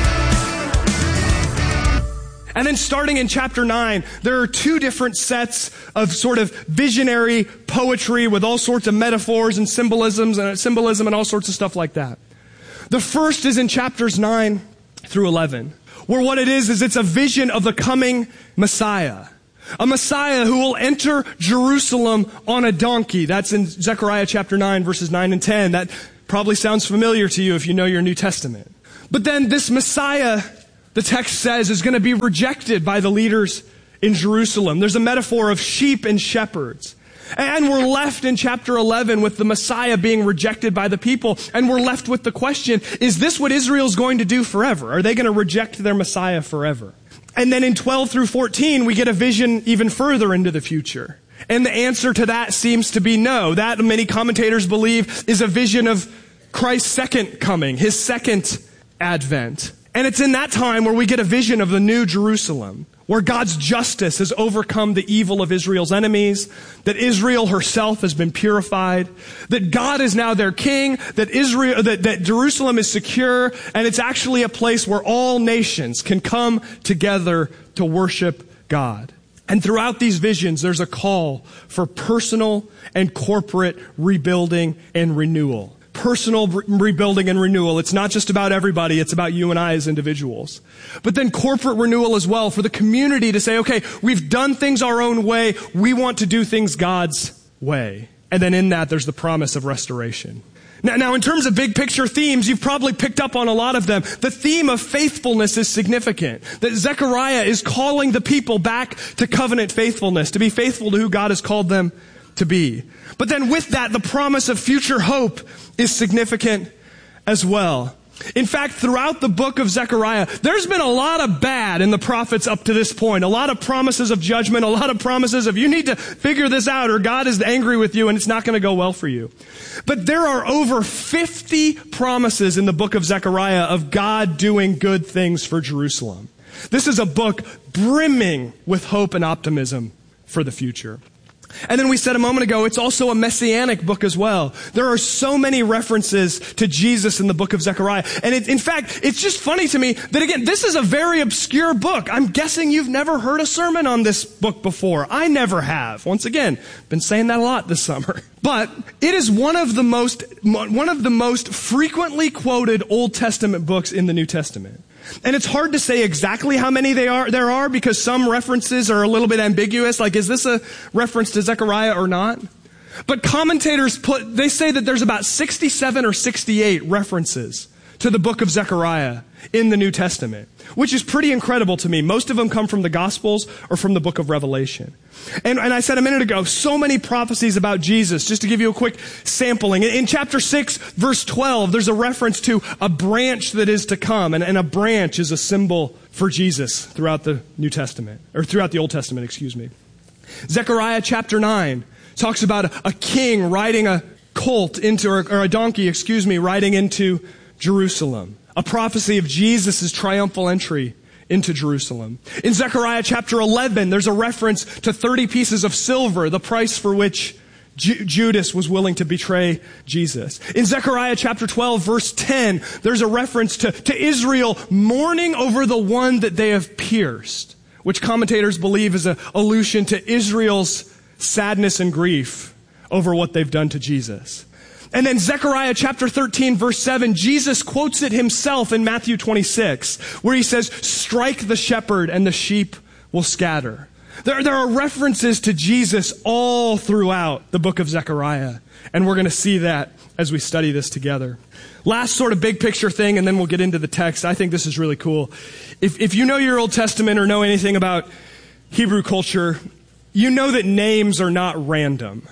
And then starting in chapter nine, there are two different sets of sort of visionary poetry with all sorts of metaphors and symbolisms and symbolism and all sorts of stuff like that. The first is in chapters nine through eleven, where what it is is it's a vision of the coming Messiah. A Messiah who will enter Jerusalem on a donkey. That's in Zechariah chapter nine, verses nine and ten. That probably sounds familiar to you if you know your New Testament. But then this Messiah, the text says, is going to be rejected by the leaders in Jerusalem. There's a metaphor of sheep and shepherds. And we're left in chapter eleven with the Messiah being rejected by the people. And we're left with the question, is this what Israel's going to do forever? Are they going to reject their Messiah forever? And then in twelve through fourteen, we get a vision even further into the future. And the answer to that seems to be no. That, many commentators believe, is a vision of Christ's second coming, his second advent. And it's in that time where we get a vision of the new Jerusalem, where God's justice has overcome the evil of Israel's enemies, that Israel herself has been purified, that God is now their king, that Israel, that, that Jerusalem is secure, and it's actually a place where all nations can come together to worship God. And throughout these visions, there's a call for personal and corporate rebuilding and renewal. Personal re- rebuilding and renewal. It's not just about everybody, it's about you and I as individuals. But then corporate renewal as well, for the community to say, okay, we've done things our own way, we want to do things God's way. And then in that, there's the promise of restoration. Now, now, in terms of big picture themes, you've probably picked up on a lot of them. The theme of faithfulness is significant. That Zechariah is calling the people back to covenant faithfulness, to be faithful to who God has called them to be. But then with that, the promise of future hope is significant as well. In fact, throughout the book of Zechariah, there's been a lot of bad in the prophets up to this point. A lot of promises of judgment, a lot of promises of you need to figure this out or God is angry with you and it's not going to go well for you. But there are over fifty promises in the book of Zechariah of God doing good things for Jerusalem. This is a book brimming with hope and optimism for the future. And then we said a moment ago, it's also a messianic book as well. There are so many references to Jesus in the book of Zechariah. And it, in fact, it's just funny to me that, again, this is a very obscure book. I'm guessing you've never heard a sermon on this book before. I never have. Once again, been saying that a lot this summer. But it is one of the most, one of the most frequently quoted Old Testament books in the New Testament. And it's hard to say exactly how many they are, there are because some references are a little bit ambiguous. Like, is this a reference to Zechariah or not? But commentators put, they say that there's about sixty-seven or sixty-eight references to the book of Zechariah in the New Testament, which is pretty incredible to me. Most of them come from the Gospels or from the book of Revelation. And, and I said a minute ago, so many prophecies about Jesus. Just to give you a quick sampling. In, in chapter six, verse twelve, there's a reference to a branch that is to come. And, and a branch is a symbol for Jesus throughout the New Testament, or throughout the Old Testament, excuse me. Zechariah chapter nine talks about a, a king riding a colt into, or, or a donkey, excuse me, riding into Jerusalem. A prophecy of Jesus' triumphal entry into Jerusalem. In Zechariah chapter eleven, there's a reference to thirty pieces of silver, the price for which Ju- Judas was willing to betray Jesus. In Zechariah chapter twelve, verse ten, there's a reference to, to Israel mourning over the one that they have pierced, which commentators believe is an allusion to Israel's sadness and grief over what they've done to Jesus. And then Zechariah chapter thirteen, verse seven, Jesus quotes it himself in Matthew twenty-six, where he says, strike the shepherd and the sheep will scatter. There, there are references to Jesus all throughout the book of Zechariah, and we're going to see that as we study this together. Last sort of big picture thing, and then we'll get into the text. I think this is really cool. If, if you know your Old Testament or know anything about Hebrew culture, you know that names are not random.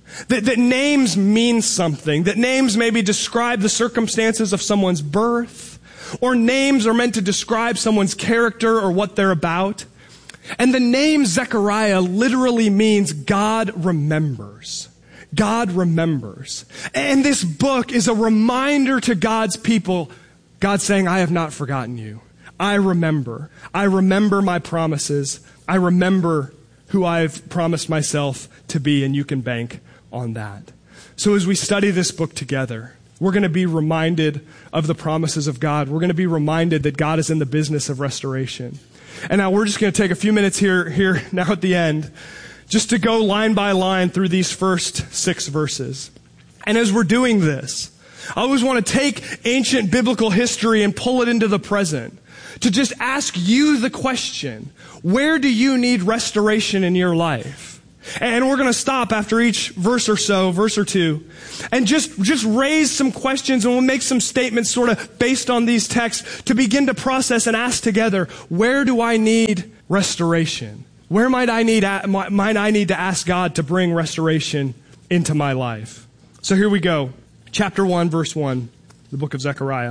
That, that names mean something. That names maybe describe the circumstances of someone's birth. Or names are meant to describe someone's character or what they're about. And the name Zechariah literally means God remembers. God remembers. And this book is a reminder to God's people, God saying, I have not forgotten you. I remember. I remember my promises. I remember who I've promised myself to be, and you can bank on that. So as we study this book together, we're going to be reminded of the promises of God. We're going to be reminded that God is in the business of restoration. And now we're just going to take a few minutes here, here now at the end, just to go line by line through these first six verses. And as we're doing this, I always want to take ancient biblical history and pull it into the present, to just ask you the question, where do you need restoration in your life? And we're going to stop after each verse or so, verse or two, and just, just raise some questions, and we'll make some statements sort of based on these texts to begin to process and ask together, where do I need restoration? Where might I need, might I need to ask God to bring restoration into my life? So here we go. Chapter one, verse one, the book of Zechariah.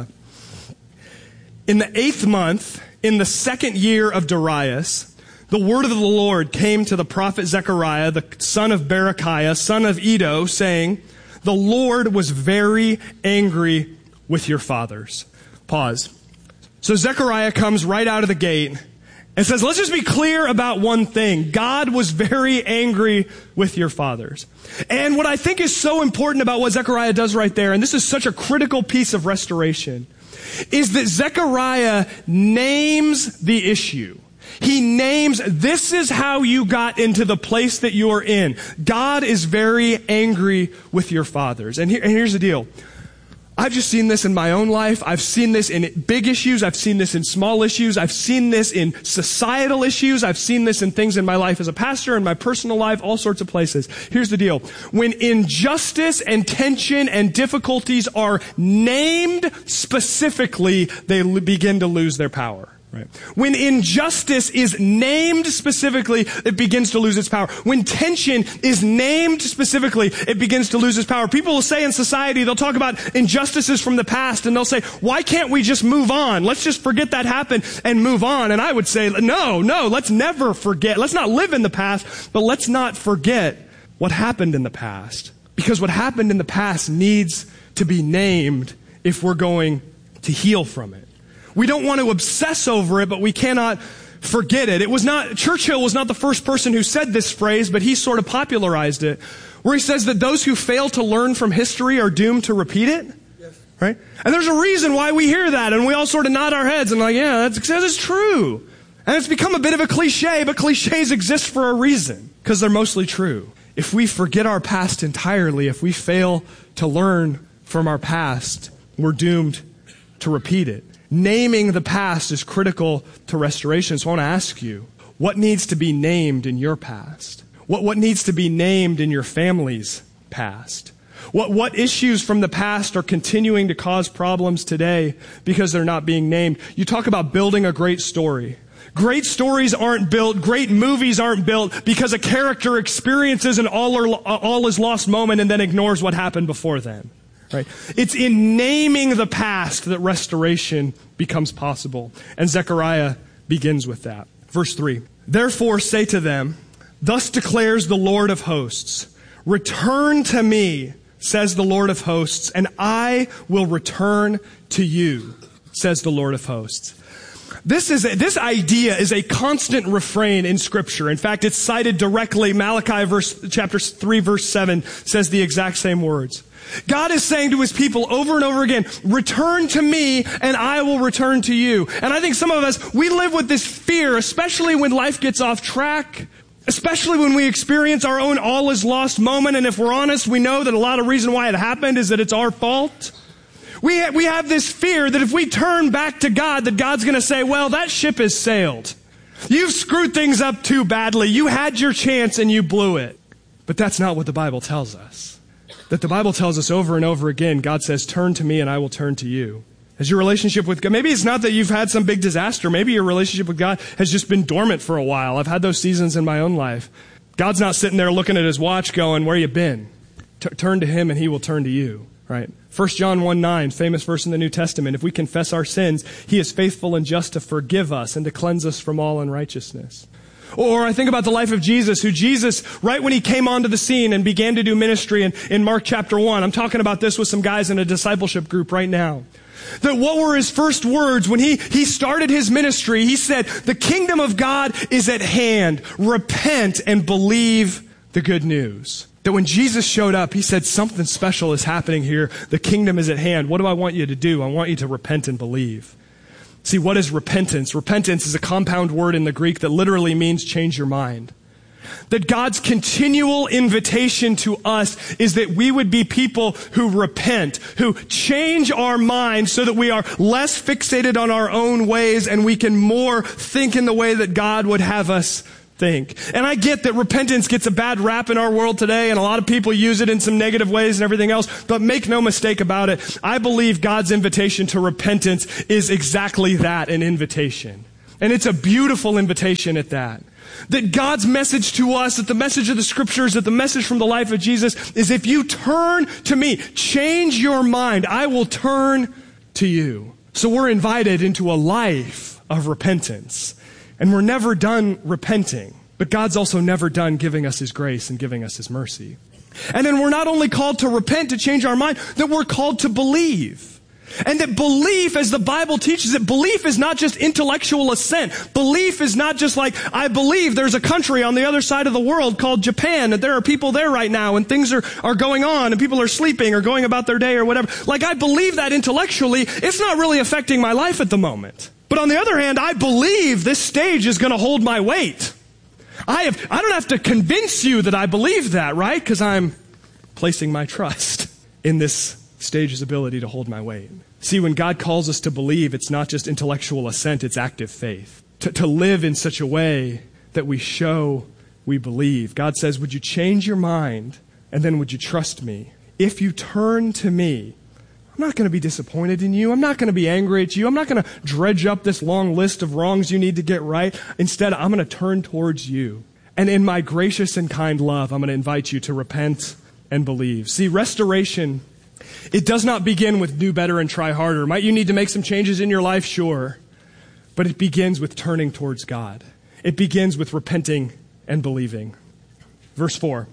In the eighth month, in the second year of Darius, the word of the Lord came to the prophet Zechariah, the son of Berechiah, son of Iddo, saying, the Lord was very angry with your fathers. Pause. So Zechariah comes right out of the gate and says, let's just be clear about one thing. God was very angry with your fathers. And what I think is so important about what Zechariah does right there, and this is such a critical piece of restoration, is that Zechariah names the issue. He names, this is how you got into the place that you're in. God is very angry with your fathers. And, here, and here's the deal. I've just seen this in my own life. I've seen this in big issues. I've seen this in small issues. I've seen this in societal issues. I've seen this in things in my life as a pastor, in my personal life, all sorts of places. Here's the deal. When injustice and tension and difficulties are named specifically, they begin to lose their power. Right. When injustice is named specifically, it begins to lose its power. When tension is named specifically, it begins to lose its power. People will say in society, they'll talk about injustices from the past, and they'll say, why can't we just move on? Let's just forget that happened and move on. And I would say, no, no, let's never forget. Let's not live in the past, but let's not forget what happened in the past. Because what happened in the past needs to be named if we're going to heal from it. We don't want to obsess over it, but we cannot forget it. It was not, Churchill was not the first person who said this phrase, but he sort of popularized it, where he says that those who fail to learn from history are doomed to repeat it. Yes. Right? And there's a reason why we hear that, and we all sort of nod our heads and like, yeah, that's, that's true. And it's become a bit of a cliche, but cliches exist for a reason, because they're mostly true. If we forget our past entirely, if we fail to learn from our past, we're doomed to repeat it. Naming the past is critical to restoration. So I want to ask you, what needs to be named in your past? What, what needs to be named in your family's past? What, what issues from the past are continuing to cause problems today because they're not being named? You talk about building a great story. Great stories aren't built, great movies aren't built because a character experiences an all, or, all is lost moment and then ignores what happened before then. Right? It's in naming the past that restoration becomes possible. And Zechariah begins with that. Verse three. Therefore say to them, thus declares the Lord of hosts, return to me, says the Lord of hosts, and I will return to you, says the Lord of hosts. This is a, this idea is a constant refrain in Scripture. In fact, it's cited directly. Malachi verse, chapter three, verse seven says the exact same words. God is saying to his people over and over again, return to me and I will return to you. And I think some of us, we live with this fear, especially when life gets off track, especially when we experience our own all is lost moment. And if we're honest, we know that a lot of reason why it happened is that it's our fault. We ha- we have this fear that if we turn back to God, that God's going to say, well, that ship has sailed. You've screwed things up too badly. You had your chance and you blew it. But that's not what the Bible tells us. That the Bible tells us over and over again, God says, turn to me and I will turn to you. Has your relationship with God, maybe it's not that you've had some big disaster. Maybe your relationship with God has just been dormant for a while. I've had those seasons in my own life. God's not sitting there looking at his watch going, where you been? T- turn to him and he will turn to you, right? First John one nine, famous verse in the New Testament. If we confess our sins, he is faithful and just to forgive us and to cleanse us from all unrighteousness. Or I think about the life of Jesus, who Jesus, right when he came onto the scene and began to do ministry in, in Mark chapter one, I'm talking about this with some guys in a discipleship group right now. That what were his first words when he, he started his ministry? He said, the kingdom of God is at hand. Repent and believe the good news. That when Jesus showed up, he said, something special is happening here. The kingdom is at hand. What do I want you to do? I want you to repent and believe. See, what is repentance? Repentance is a compound word in the Greek that literally means change your mind. That God's continual invitation to us is that we would be people who repent, who change our minds so that we are less fixated on our own ways and we can more think in the way that God would have us think. And I get that repentance gets a bad rap in our world today, and a lot of people use it in some negative ways and everything else, but make no mistake about it. I believe God's invitation to repentance is exactly that, an invitation. And it's a beautiful invitation at that. That God's message to us, that the message of the scriptures, that the message from the life of Jesus is if you turn to me, change your mind, I will turn to you. So we're invited into a life of repentance. And we're never done repenting, but God's also never done giving us his grace and giving us his mercy. And then we're not only called to repent, to change our mind, that we're called to believe. And that belief, as the Bible teaches it, belief is not just intellectual assent. Belief is not just like, I believe there's a country on the other side of the world called Japan, that there are people there right now and things are, are going on and people are sleeping or going about their day or whatever. Like, I believe that intellectually. It's not really affecting my life at the moment. But on the other hand, I believe this stage is going to hold my weight. I have, I don't have to convince you that I believe that, right? Because I'm placing my trust in this stage's ability to hold my weight. See, when God calls us to believe, it's not just intellectual assent, it's active faith. To, to live in such a way that we show we believe. God says, would you change your mind and then would you trust me? If you turn to me, I'm not going to be disappointed in you. I'm not going to be angry at you. I'm not going to dredge up this long list of wrongs you need to get right. Instead, I'm going to turn towards you. And in my gracious and kind love, I'm going to invite you to repent and believe. See, restoration, it does not begin with do better and try harder. Might you need to make some changes in your life? Sure. But it begins with turning towards God. It begins with repenting and believing. Verse four.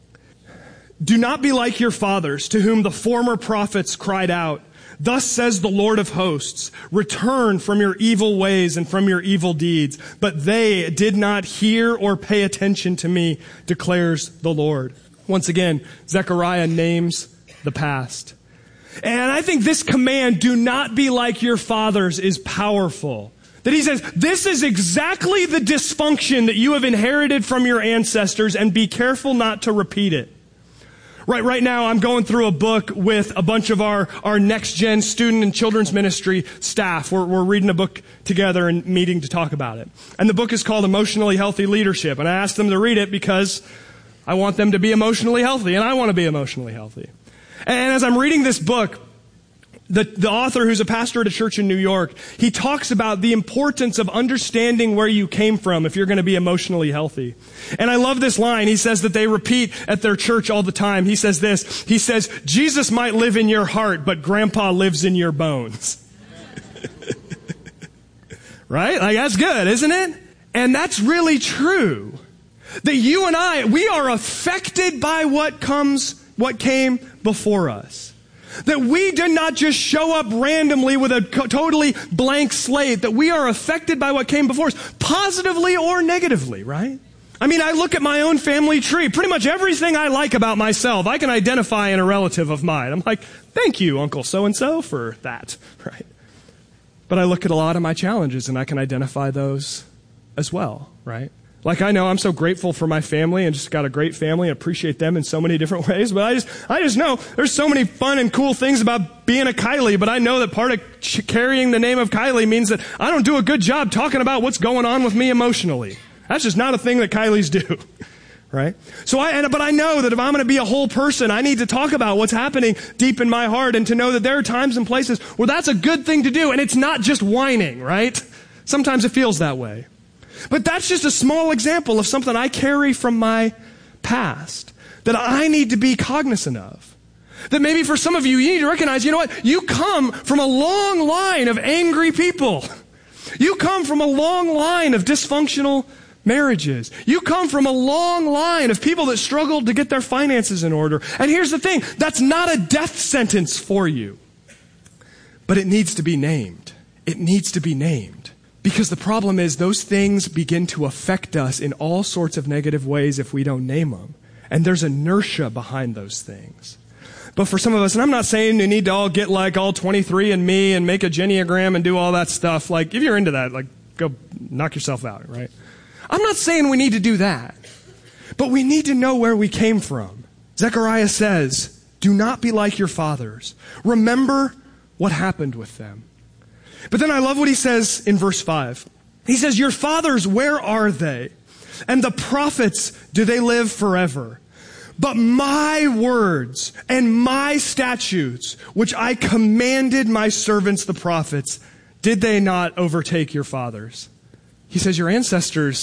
Do not be like your fathers, to whom the former prophets cried out, thus says the Lord of hosts, return from your evil ways and from your evil deeds. But they did not hear or pay attention to me, declares the Lord. Once again, Zechariah names the past. And I think this command, do not be like your fathers, is powerful. That he says, this is exactly the dysfunction that you have inherited from your ancestors, and be careful not to repeat it. Right, right now, I'm going through a book with a bunch of our, our next-gen student and children's ministry staff. We're, we're reading a book together and meeting to talk about it. And the book is called Emotionally Healthy Leadership. And I asked them to read it because I want them to be emotionally healthy, and I want to be emotionally healthy. And as I'm reading this book, the, the author, who's a pastor at a church in New York, he talks about the importance of understanding where you came from if you're going to be emotionally healthy. And I love this line. He says that they repeat at their church all the time. He says this. He says, Jesus might live in your heart, but Grandpa lives in your bones. Right? Like, that's good, isn't it? And that's really true. That you and I, we are affected by what comes, what came before us. That we did not just show up randomly with a co- totally blank slate. That we are affected by what came before us, positively or negatively, right? I mean, I look at my own family tree. Pretty much everything I like about myself, I can identify in a relative of mine. I'm like, thank you, Uncle so-and-so, for that, right? But I look at a lot of my challenges, and I can identify those as well, right? Like, I know I'm so grateful for my family and just got a great family and appreciate them in so many different ways. But I just, I just know there's so many fun and cool things about being a Kylie. But I know that part of ch- carrying the name of Kylie means that I don't do a good job talking about what's going on with me emotionally. That's just not a thing that Kylies do. Right? So I, and, but I know that if I'm going to be a whole person, I need to talk about what's happening deep in my heart and to know that there are times and places where that's a good thing to do. And it's not just whining, right? Sometimes it feels that way. But that's just a small example of something I carry from my past. that I need to be cognizant of. That maybe for some of you, you need to recognize, you know what? You come from a long line of angry people. You come from a long line of dysfunctional marriages. You come from a long line of people that struggled to get their finances in order. And here's the thing, that's not a death sentence for you. But it needs to be named. It needs to be named. Because the problem is those things begin to affect us in all sorts of negative ways if we don't name them. And there's inertia behind those things. But for some of us, and I'm not saying you need to all get like all twenty-three and me and make a Geneagram and do all that stuff. Like, if you're into that, like, go knock yourself out, right? I'm not saying we need to do that. But we need to know where we came from. Zechariah says, do not be like your fathers. Remember what happened with them. But then I love what he says in verse five. He says, your fathers, where are they? And the prophets, do they live forever? But my words and my statutes, which I commanded my servants the prophets, did they not overtake your fathers? He says, your ancestors